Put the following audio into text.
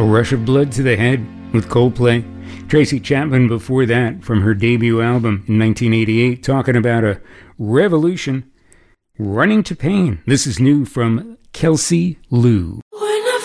A Rush of Blood to the Head with Coldplay. Tracy Chapman before that from her debut album in 1988, talking about a revolution. Running to Pain. This is new from Kelsey Lou.